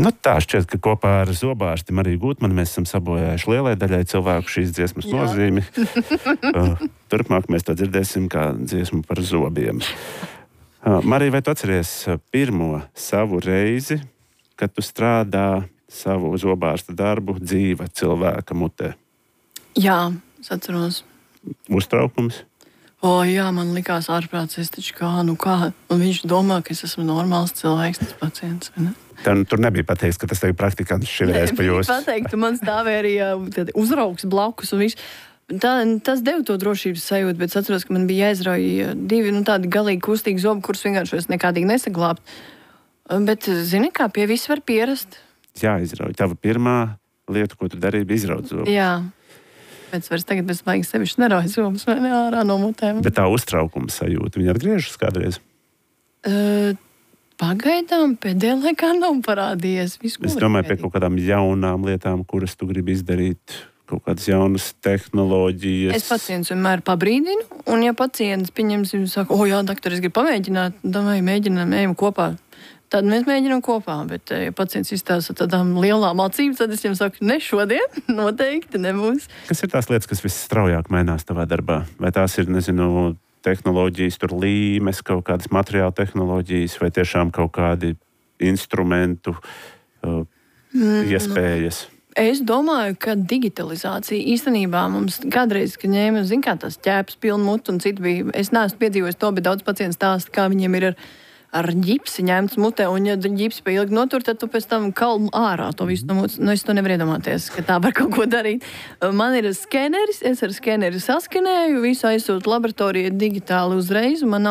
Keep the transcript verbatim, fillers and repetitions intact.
Nu, tā šķiet, ka kopā ar zobārsti Mariju Gutmanu mēs esam sabojājuši lielai daļai cilvēku šīs dziesmas Jā. nozīmi. uh, turpmāk mēs to dzirdēsim kā dziesmu par zobiem. Uh, Marija, vai tu atceries pirmo savu reizi, kad tu strādā savu zobārsta darbu dzīva cilvēka mutē? Jā, es atceros. Uztraukums? O, jā, man likās ārprāts, es taču kā, nu kā. Un viņš domā, ka es esmu normāls cilvēks, tas pacients, vai ne? Tad, tur nebija pateikts, ka tas tagad praktikants šķirēs pa jūs. Nebija pateikt, man stāvēja arī uh, uzraugs blakus un viss. Tā, tas deva to drošības sajūtu, bet es atceros, ka man bija jāizrauj divi nu, tādi galīgi kustīgi zobi, kurus vienkārši es nekādīgi nesaglābt. Bet, zini, kā pie viss var pierast? Jāizrauj. Tava pirmā lieta, ko tu darīji, bija izraut zobu. Jā. Pēc vairs tagad bez vajag sevišķi nerauj zobus vai ne ārā no mutēm. Bet tā uztraukuma sajūta, viņa atgriežas kādreiz? Uh, Pagaidām pēdējā laikā nav parādījies. Visu, es domāju pie kaut kādām jaunām lietām, kuras tu gribi izdarīt, kaut kādas jaunas tehnoloģijas. Es pacients vienmēr pabrīdinu, un ja pacients pieņemsim, saka, o jā, doktor, es gribu pamēģināt, domāju, mēģinām, ejam kopā. Tad mēs mēģinām kopā, bet ja pacients izstāsta tādām lielām acīm, tad es viņam saku, ne šodien, noteikti nebūs. Kas ir tās lietas, kas visstraujāk mainās tavā darbā? Vai tās ir, nezinu, tehnoloģijas, tur līmes, kaut kādas materiāla tehnoloģijas, vai tiešām kaut kādi instrumentu uh, mm, iespējas? Es domāju, ka digitalizācija īstenībā mums kādreiz, kad ņēma, zin kā tās ķēpes pilnu mutu un citu bija, es neesmu piedzīvojis to, bet daudz pacients stāsta, kā viņiem ir ar ar ģipsi ņemts mutē, un ja ģipsi pa ilgi notur, tad tu pēc tam kalnu ārā to visu no mutes. Nu, es to nevaru iedomāties, ka tā var kaut ko darīt. Man ir skeneris, es ar skeneri saskenēju, visu aizsūtu laboratorijai digitāli uzreiz, un man